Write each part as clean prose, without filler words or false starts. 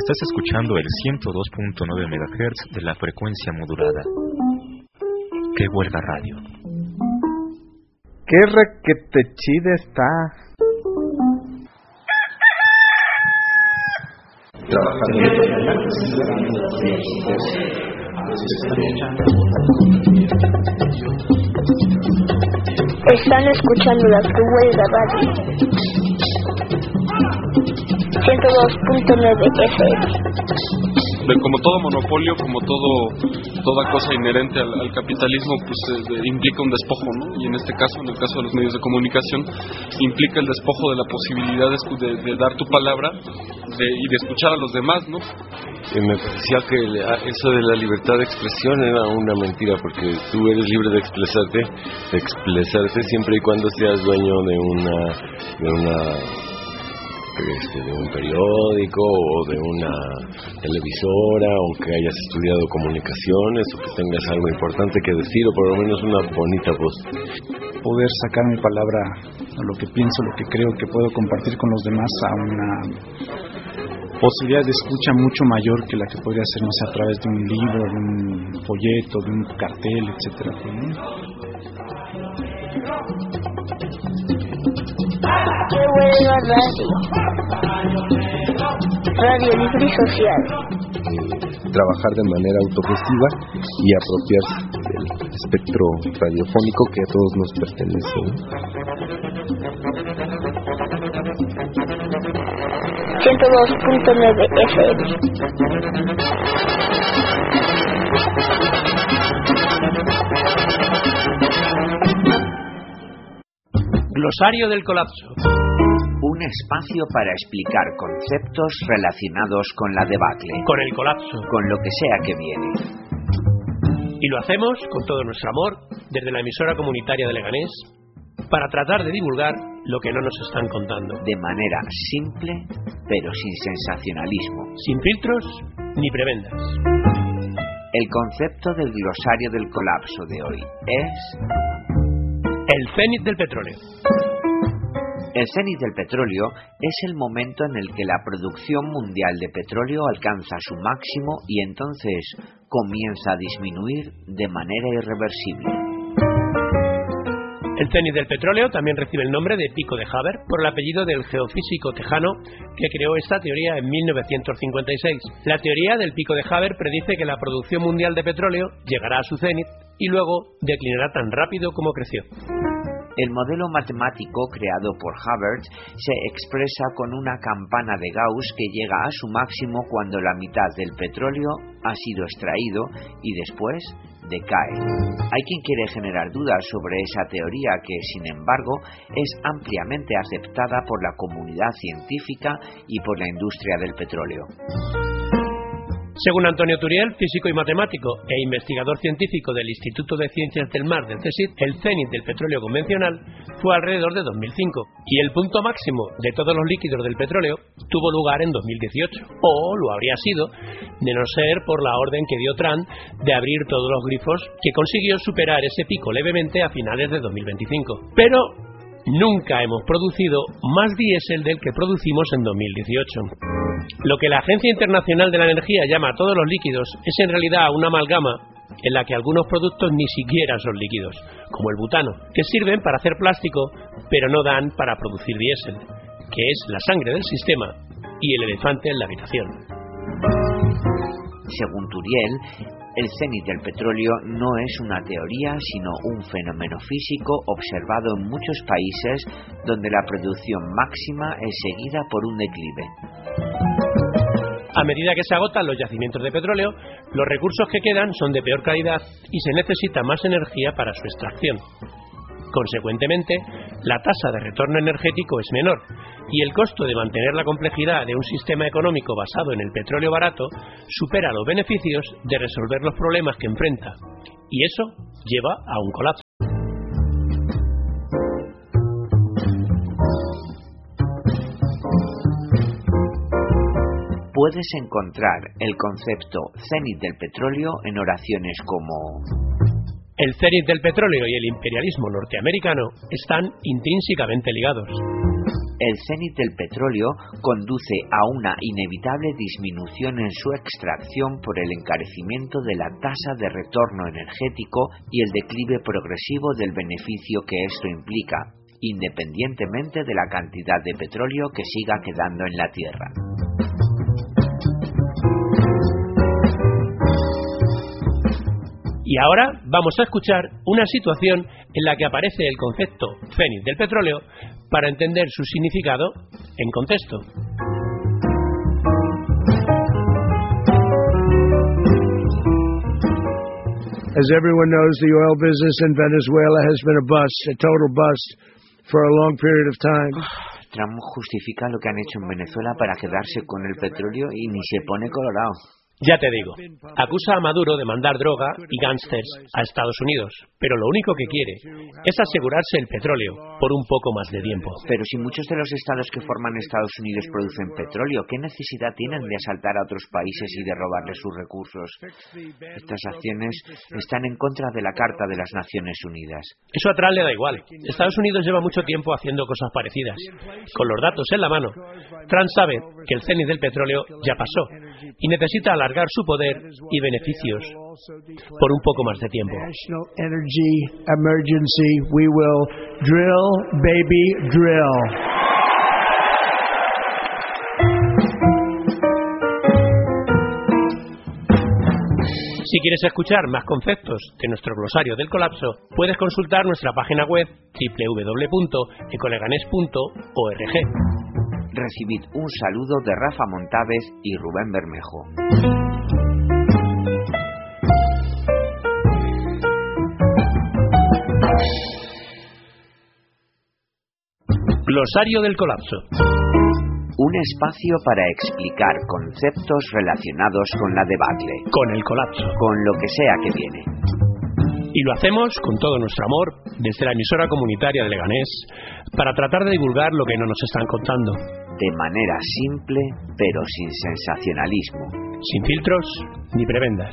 Estás escuchando el 102.9 MHz de la frecuencia modulada. ¡Qué huelga radio! ¡Qué requete chida está! Están escuchando la Que Huelga Radio. 102.9 FM. Como todo monopolio, como toda cosa inherente al capitalismo, pues implica un despojo, ¿no? Y en este caso, en el caso de los medios de comunicación, implica el despojo de la posibilidad de dar tu palabra y de escuchar a los demás, ¿no? Y me parecía que eso de la libertad de expresión era una mentira, porque tú eres libre de expresarte siempre y cuando seas dueño de un periódico o de una televisora, o que hayas estudiado comunicaciones, o que tengas algo importante que decir, o por lo menos una bonita voz. Poder sacar mi palabra, a lo que pienso, lo que creo que puedo compartir con los demás, a una posibilidad de escucha mucho mayor que la que podría ser, no sé, a través de un libro, de un folleto, de un cartel, etcétera, ¿no? ¡Qué huelga radio! Radio libre y social. Trabajar de manera autogestiva y apropiarse del espectro radiofónico que a todos nos pertenece, ¿no? 102.9 FM. Glosario del colapso. Un espacio para explicar conceptos relacionados con la debacle, con el colapso, con lo que sea que viene. Y lo hacemos con todo nuestro amor, desde la emisora comunitaria de Leganés, para tratar de divulgar lo que no nos están contando. De manera simple, pero sin sensacionalismo. Sin filtros ni prebendas. El concepto del glosario del colapso de hoy es... el cenit del petróleo. El cenit del petróleo es el momento en el que la producción mundial de petróleo alcanza su máximo y entonces comienza a disminuir de manera irreversible. El cenit del petróleo también recibe el nombre de Pico de Haber por el apellido del geofísico tejano que creó esta teoría en 1956. La teoría del Pico de Haber predice que la producción mundial de petróleo llegará a su cenit y luego declinará tan rápido como creció. El modelo matemático creado por Haber se expresa con una campana de Gauss que llega a su máximo cuando la mitad del petróleo ha sido extraído y después decae. Hay quien quiere generar dudas sobre esa teoría que, sin embargo, es ampliamente aceptada por la comunidad científica y por la industria del petróleo. Según Antonio Turiel, físico y matemático e investigador científico del Instituto de Ciencias del Mar del CSIC, el cenit del petróleo convencional fue alrededor de 2005 y el punto máximo de todos los líquidos del petróleo tuvo lugar en 2018, o lo habría sido, de no ser por la orden que dio Trump de abrir todos los grifos, que consiguió superar ese pico levemente a finales de 2025. Pero nunca hemos producido más diésel del que producimos en 2018. Lo que la Agencia Internacional de la Energía llama a todos los líquidos es en realidad una amalgama en la que algunos productos ni siquiera son líquidos, como el butano, que sirven para hacer plástico, pero no dan para producir diésel, que es la sangre del sistema y el elefante en la habitación. Según Turiel, el cenit del petróleo no es una teoría, sino un fenómeno físico observado en muchos países donde la producción máxima es seguida por un declive. A medida que se agotan los yacimientos de petróleo, los recursos que quedan son de peor calidad y se necesita más energía para su extracción. Consecuentemente, la tasa de retorno energético es menor y el costo de mantener la complejidad de un sistema económico basado en el petróleo barato supera los beneficios de resolver los problemas que enfrenta, y eso lleva a un colapso. Puedes encontrar el concepto cenit del petróleo en oraciones como: el cenit del petróleo y el imperialismo norteamericano están intrínsecamente ligados. El cenit del petróleo conduce a una inevitable disminución en su extracción por el encarecimiento de la tasa de retorno energético y el declive progresivo del beneficio que esto implica, independientemente de la cantidad de petróleo que siga quedando en la tierra. Y ahora vamos a escuchar una situación en la que aparece el concepto cenit del petróleo para entender su significado en contexto. As everyone knows, the oil business in Venezuela has been a bust, a total bust, for a long period of time. Trump justifica lo que han hecho en Venezuela para quedarse con el petróleo y ni se pone colorado. Ya te digo, acusa a Maduro de mandar droga y gángsters a Estados Unidos, pero lo único que quiere es asegurarse el petróleo por un poco más de tiempo. Pero si muchos de los estados que forman Estados Unidos producen petróleo, ¿qué necesidad tienen de asaltar a otros países y de robarles sus recursos? Estas acciones están en contra de la Carta de las Naciones Unidas. Eso a Trump le da igual. Estados Unidos lleva mucho tiempo haciendo cosas parecidas. Con los datos en la mano, Trump sabe que el cenit del petróleo ya pasó y necesita alargar su poder y beneficios por un poco más de tiempo. National Energy Emergency. We will drill, baby, drill. Si quieres escuchar más conceptos de nuestro glosario del colapso, puedes consultar nuestra página web www.ecoleganes.org. Recibid un saludo de Rafa Montávez y Rubén Bermejo. Glosario del colapso. Un espacio para explicar conceptos relacionados con la debacle, con el colapso, con lo que sea que viene. Y lo hacemos con todo nuestro amor, desde la emisora comunitaria de Leganés, para tratar de divulgar lo que no nos están contando. De manera simple, pero sin sensacionalismo. Sin filtros ni prebendas.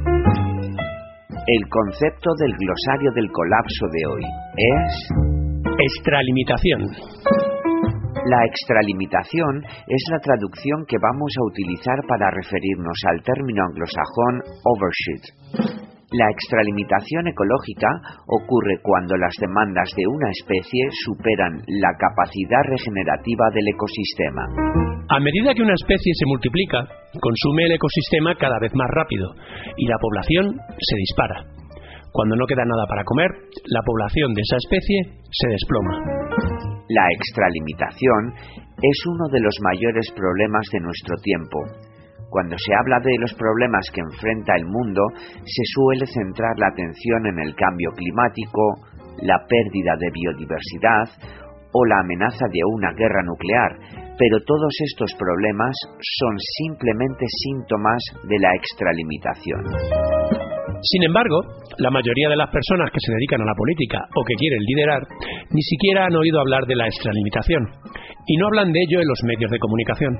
El concepto del glosario del colapso de hoy es... extralimitación. La extralimitación es la traducción que vamos a utilizar para referirnos al término anglosajón overshoot. La extralimitación ecológica ocurre cuando las demandas de una especie superan la capacidad regenerativa del ecosistema. A medida que una especie se multiplica, consume el ecosistema cada vez más rápido y la población se dispara. Cuando no queda nada para comer, la población de esa especie se desploma. La extralimitación es uno de los mayores problemas de nuestro tiempo. Cuando se habla de los problemas que enfrenta el mundo, se suele centrar la atención en el cambio climático, la pérdida de biodiversidad o la amenaza de una guerra nuclear, pero todos estos problemas son simplemente síntomas de la extralimitación. Sin embargo, la mayoría de las personas que se dedican a la política o que quieren liderar ni siquiera han oído hablar de la extralimitación y no hablan de ello en los medios de comunicación.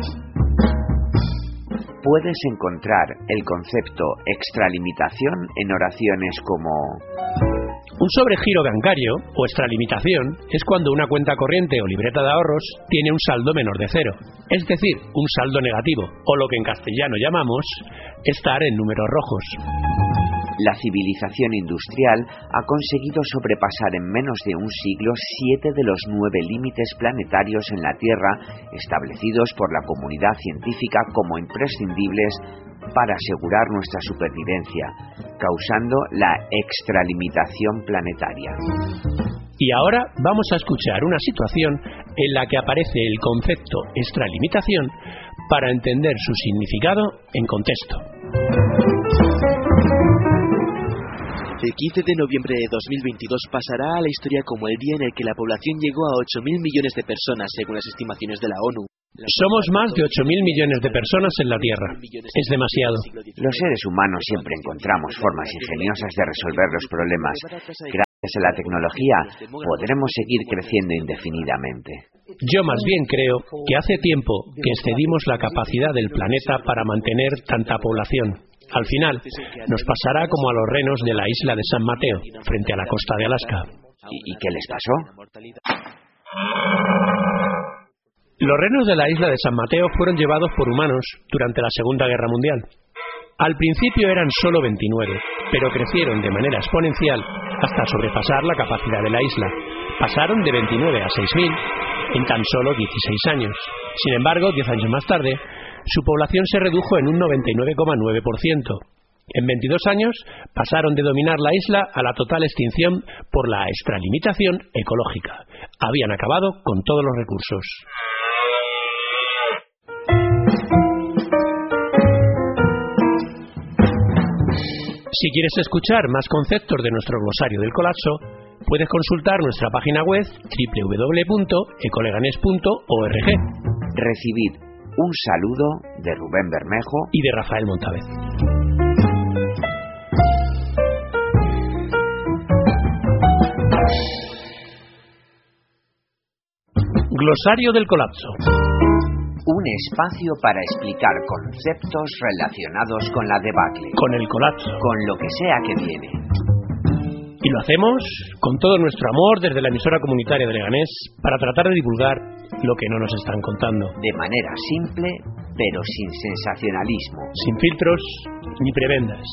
Puedes encontrar el concepto extralimitación en oraciones como... Un sobregiro bancario o extralimitación es cuando una cuenta corriente o libreta de ahorros tiene un saldo menor de cero, es decir, un saldo negativo, o lo que en castellano llamamos estar en números rojos. La civilización industrial ha conseguido sobrepasar en menos de un siglo 7 de los 9 límites planetarios en la Tierra establecidos por la comunidad científica como imprescindibles para asegurar nuestra supervivencia, causando la extralimitación planetaria. Y ahora vamos a escuchar una situación en la que aparece el concepto extralimitación para entender su significado en contexto. El 15 de noviembre de 2022 pasará a la historia como el día en el que la población llegó a 8.000 millones de personas, según las estimaciones de la ONU. Somos más de 8.000 millones de personas en la Tierra. Es demasiado. Los seres humanos siempre encontramos formas ingeniosas de resolver los problemas. Gracias a la tecnología podremos seguir creciendo indefinidamente. Yo más bien creo que hace tiempo que excedimos la capacidad del planeta para mantener tanta población. Al final, nos pasará como a los renos de la isla de San Mateo, frente a la costa de Alaska. ¿Y qué les pasó? Los renos de la isla de San Mateo fueron llevados por humanos durante la Segunda Guerra Mundial. Al principio eran solo 29, pero crecieron de manera exponencial hasta sobrepasar la capacidad de la isla. Pasaron de 29 a 6.000 en tan solo 16 años. Sin embargo, 10 años más tarde, su población se redujo en un 99,9%. En 22 años pasaron de dominar la isla a la total extinción por la extralimitación ecológica. Habían acabado con todos los recursos. Si quieres escuchar más conceptos de nuestro glosario del colapso, puedes consultar nuestra página web www.ecoleganes.org. Recibid un saludo de Rubén Bermejo y de Rafael Montavez. Glosario del colapso. Un espacio para explicar conceptos relacionados con la debacle, con el colapso, con lo que sea que viene. Y lo hacemos con todo nuestro amor desde la emisora comunitaria de Leganés para tratar de divulgar lo que no nos están contando. De manera simple, pero sin sensacionalismo. Sin filtros ni prebendas.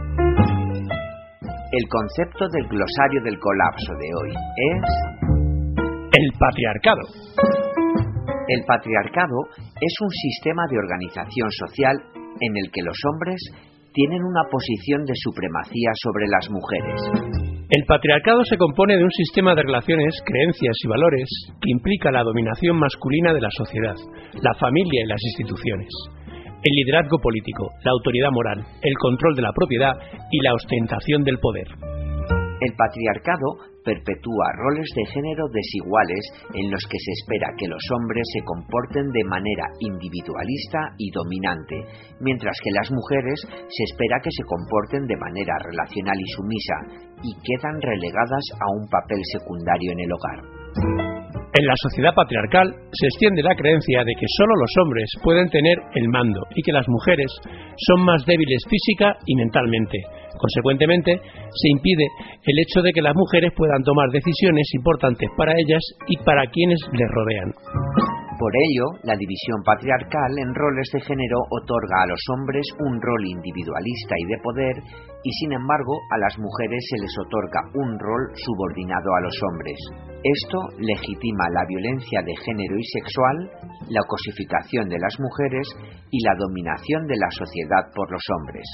El concepto del glosario del colapso de hoy es... el patriarcado. El patriarcado es un sistema de organización social en el que los hombres tienen una posición de supremacía sobre las mujeres. El patriarcado se compone de un sistema de relaciones, creencias y valores que implica la dominación masculina de la sociedad, la familia y las instituciones, el liderazgo político, la autoridad moral, el control de la propiedad y la ostentación del poder. El patriarcado perpetúa roles de género desiguales en los que se espera que los hombres se comporten de manera individualista y dominante, mientras que las mujeres se espera que se comporten de manera relacional y sumisa, y quedan relegadas a un papel secundario en el hogar. En la sociedad patriarcal se extiende la creencia de que solo los hombres pueden tener el mando y que las mujeres son más débiles física y mentalmente. Consecuentemente, se impide el hecho de que las mujeres puedan tomar decisiones importantes para ellas y para quienes les rodean. Por ello, la división patriarcal en roles de género otorga a los hombres un rol individualista y de poder, y sin embargo a las mujeres se les otorga un rol subordinado a los hombres. Esto legitima la violencia de género y sexual, la cosificación de las mujeres y la dominación de la sociedad por los hombres.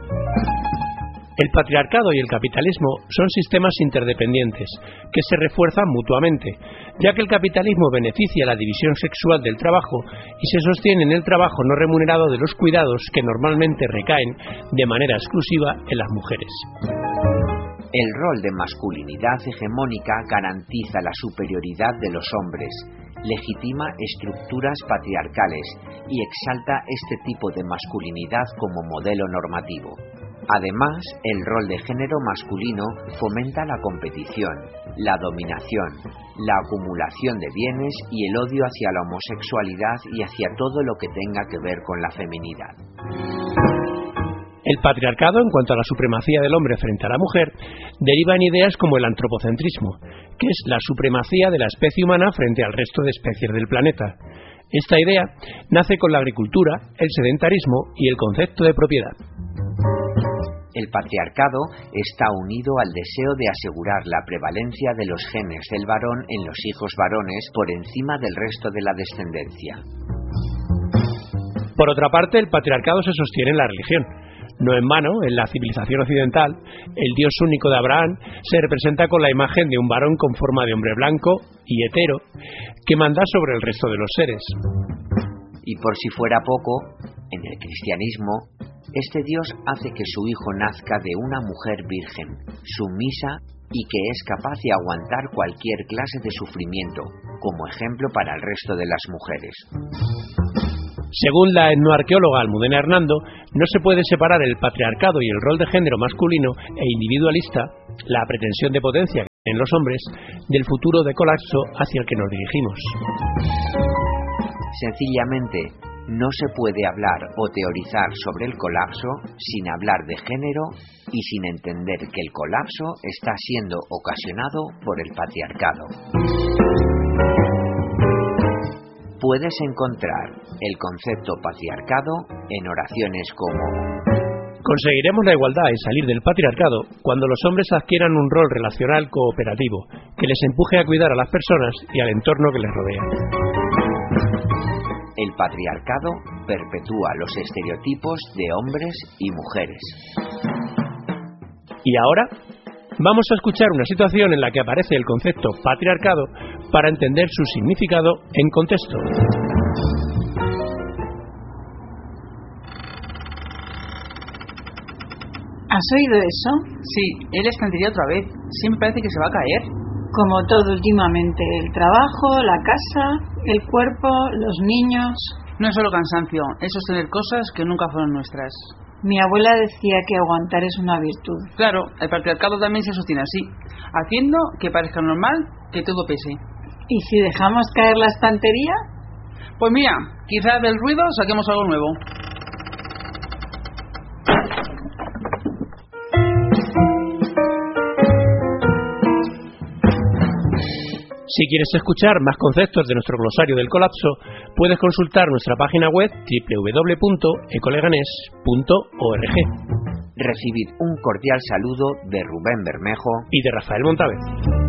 El patriarcado y el capitalismo son sistemas interdependientes que se refuerzan mutuamente, ya que el capitalismo beneficia la división sexual del trabajo y se sostiene en el trabajo no remunerado de los cuidados que normalmente recaen de manera exclusiva en las mujeres. El rol de masculinidad hegemónica garantiza la superioridad de los hombres, legitima estructuras patriarcales y exalta este tipo de masculinidad como modelo normativo. Además, el rol de género masculino fomenta la competición, la dominación, la acumulación de bienes y el odio hacia la homosexualidad y hacia todo lo que tenga que ver con la feminidad. El patriarcado, en cuanto a la supremacía del hombre frente a la mujer, deriva en ideas como el antropocentrismo, que es la supremacía de la especie humana frente al resto de especies del planeta. Esta idea nace con la agricultura, el sedentarismo y el concepto de propiedad. El patriarcado está unido al deseo de asegurar la prevalencia de los genes del varón en los hijos varones por encima del resto de la descendencia. Por otra parte, el patriarcado se sostiene en la religión. No en vano, en la civilización occidental, el Dios único de Abraham se representa con la imagen de un varón con forma de hombre blanco y hetero que manda sobre el resto de los seres. Y por si fuera poco, en el cristianismo, este Dios hace que su hijo nazca de una mujer virgen, sumisa y que es capaz de aguantar cualquier clase de sufrimiento, como ejemplo para el resto de las mujeres. Según la etnoarqueóloga Almudena Hernando, no se puede separar el patriarcado y el rol de género masculino e individualista, la pretensión de potencia en los hombres, del futuro de colapso hacia el que nos dirigimos. Sencillamente, no se puede hablar o teorizar sobre el colapso sin hablar de género y sin entender que el colapso está siendo ocasionado por el patriarcado. puedes encontrar el concepto patriarcado en oraciones como: conseguiremos la igualdad y salir del patriarcado cuando los hombres adquieran un rol relacional cooperativo que les empuje a cuidar a las personas y al entorno que les rodea. El patriarcado perpetúa los estereotipos de hombres y mujeres. Y ahora vamos a escuchar una situación en la que aparece el concepto patriarcado para entender su significado en contexto. ¿Has oído eso? Sí, él escantaría otra vez. Siempre parece que se va a caer. Como todo últimamente, el trabajo, la casa, el cuerpo, los niños... No es solo cansancio, es sostener cosas que nunca fueron nuestras. Mi abuela decía que aguantar es una virtud. Claro, el patriarcado también se sostiene así, haciendo que parezca normal que todo pese. ¿Y si dejamos caer la estantería? Pues mira, quizás del ruido saquemos algo nuevo. Si quieres escuchar más conceptos de nuestro glosario del colapso, puedes consultar nuestra página web www.ecoleganes.org. Recibid un cordial saludo de Rubén Bermejo y de Rafael Montávez.